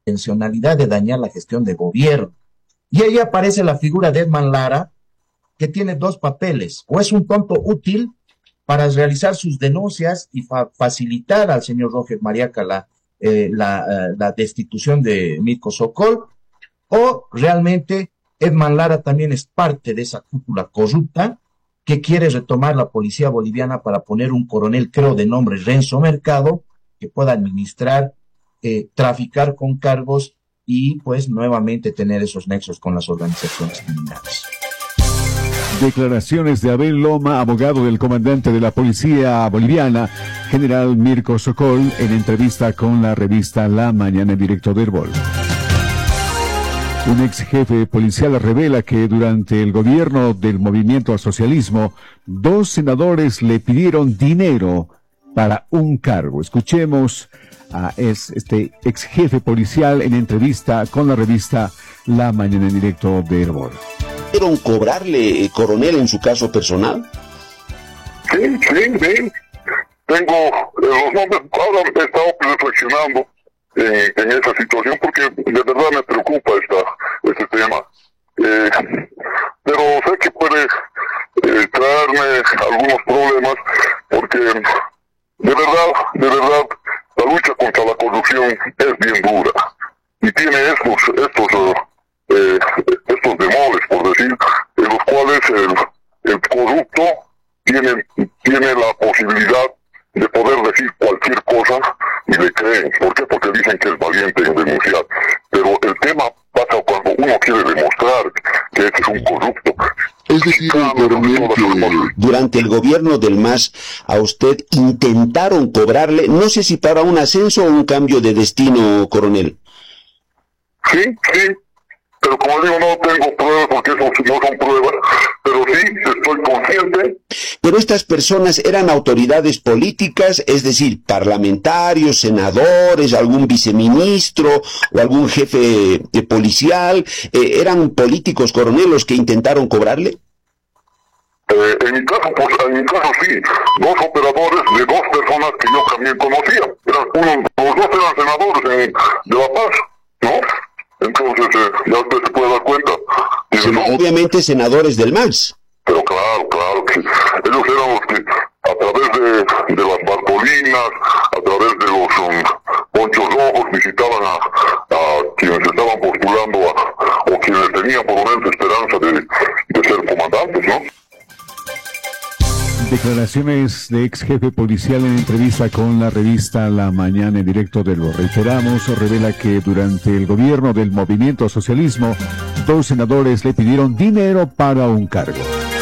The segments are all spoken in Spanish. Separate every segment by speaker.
Speaker 1: intencionalidad de dañar la gestión de gobierno. Y ahí aparece la figura de Edman Lara, que tiene dos papeles: o es un tonto útil para realizar sus denuncias y facilitar al señor Roger Mariaca la destitución de Mirko Sokol, o realmente Edman Lara también es parte de esa cúpula corrupta que quiere retomar la policía boliviana para poner un coronel, creo de nombre Renzo Mercado, que pueda administrar, traficar con cargos y pues nuevamente tener esos nexos con las organizaciones criminales.
Speaker 2: Declaraciones de Abel Loma, abogado del comandante de la policía boliviana, general Mirko Sokol, en entrevista con la revista La Mañana en directo de Herbol. Un ex jefe policial revela que durante el gobierno del movimiento al socialismo, 2 senadores le pidieron dinero para un cargo. Escuchemos a este ex jefe policial en entrevista con la revista La Mañana en directo de Herbol.
Speaker 3: ¿Pudieron cobrarle, coronel, en su caso personal?
Speaker 4: Sí. Tengo los nombres. Ahora he estado reflexionando en esa situación porque de verdad me preocupa este tema. Pero sé que puede traerme algunos problemas porque de verdad la lucha contra la corrupción es bien dura y tiene estos demoles, por decir, en los cuales el corrupto tiene la posibilidad de poder decir cualquier cosa y le creen. ¿Por qué? Porque dicen que es valiente en denunciar. Pero el tema pasa cuando uno quiere demostrar que este es un corrupto.
Speaker 3: Es decir, durante el gobierno del MAS, a usted intentaron cobrarle, no sé si para un ascenso o un cambio de destino, coronel.
Speaker 4: Sí, pero como digo, no tengo pruebas porque eso no son pruebas, pero sí estoy consciente.
Speaker 3: Pero estas personas eran autoridades políticas, es decir, parlamentarios, senadores, algún viceministro o algún jefe policial, ¿eran políticos, coronel, los que intentaron cobrarle?
Speaker 4: En mi caso sí, 2 operadores de 2 personas que yo también conocía. Los 2 eran senadores de La Paz, ¿no? Entonces, ya usted se puede dar cuenta.
Speaker 3: Sí, no, obviamente senadores del MAS.
Speaker 4: Pero claro que ellos eran los que, a través de las Bartolinas, a través de los ponchos rojos, visitaban a quienes estaban postulando o quienes tenían por lo menos esperanza de ser comandantes, ¿no?
Speaker 2: Declaraciones de ex jefe policial en entrevista con la revista La Mañana en directo de Lo Reiteramos, revela que durante el gobierno del movimiento al socialismo, 2 senadores le pidieron dinero para un cargo.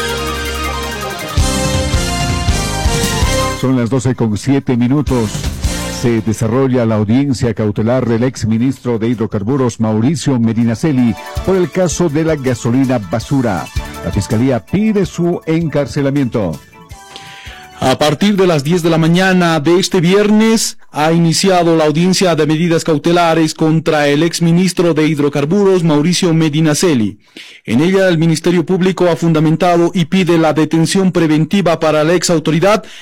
Speaker 2: Son las 12:07. Se desarrolla la audiencia cautelar del ex ministro de Hidrocarburos Mauricio Medinaceli por el caso de la gasolina basura. La Fiscalía pide su encarcelamiento.
Speaker 5: A partir de las 10 de la mañana de este viernes ha iniciado la audiencia de medidas cautelares contra el exministro de Hidrocarburos Mauricio Medinaceli. En ella el Ministerio Público ha fundamentado y pide la detención preventiva para la exautoridad